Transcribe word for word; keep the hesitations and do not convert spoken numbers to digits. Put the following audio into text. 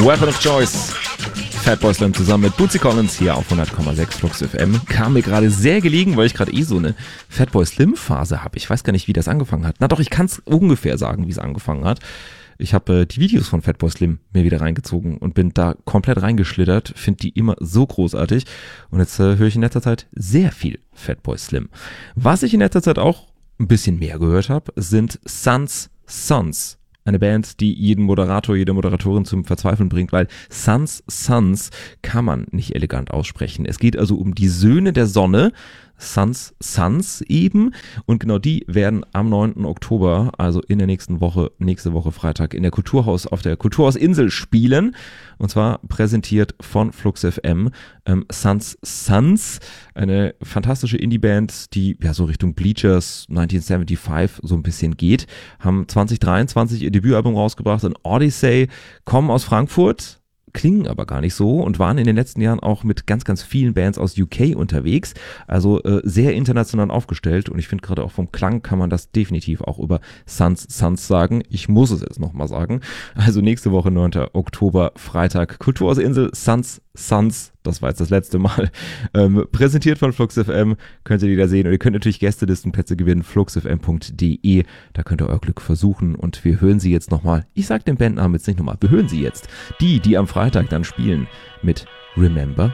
Weapon of Choice. Fatboy Slim zusammen mit Bootsy Collins hier auf hundert Komma sechs Flux F M. Kam mir gerade sehr gelegen, weil ich gerade eh so eine Fatboy Slim Phase habe. Ich weiß gar nicht, wie das angefangen hat. Na doch, ich kann es ungefähr sagen, wie es angefangen hat. Ich habe äh, die Videos von Fatboy Slim mir wieder reingezogen und bin da komplett reingeschlittert. Finde die immer so großartig. Und jetzt äh, höre ich in letzter Zeit sehr viel Fatboy Slim. Was ich in letzter Zeit auch ein bisschen mehr gehört habe, sind Sons Sons. Eine Band, die jeden Moderator, jede Moderatorin zum Verzweifeln bringt, weil Sons Sons kann man nicht elegant aussprechen. Es geht also um die Söhne der Sonne, Sons Sons eben. Und genau die werden am neunten Oktober, also in der nächsten Woche, nächste Woche Freitag, in der Kulturhaus, auf der Kulturhausinsel spielen. Und zwar präsentiert von Flux F M ähm, Sons Sons, eine fantastische Indie-Band, die ja so Richtung Bleachers neunzehnhundertfünfundsiebzig so ein bisschen geht. Haben zwanzig dreiundzwanzig ihr Debütalbum rausgebracht, ein Odyssey, kommen aus Frankfurt, klingen aber gar nicht so und waren in den letzten Jahren auch mit ganz, ganz vielen Bands aus U K unterwegs, also äh, sehr international aufgestellt und ich finde gerade auch vom Klang kann man das definitiv auch über Sons Sons sagen. Ich muss es jetzt nochmal sagen. Also nächste Woche, neunten Oktober, Freitag, Kulturhausinsel, Sons Sons, das war jetzt das letzte Mal, ähm, präsentiert von Flux F M, könnt ihr die da sehen und ihr könnt natürlich Gästelistenplätze gewinnen, flux f m punkt d e, da könnt ihr euer Glück versuchen und wir hören sie jetzt nochmal, ich sag den Bandnamen jetzt nicht nochmal, wir hören sie jetzt, die, die am Freitag dann spielen mit Remember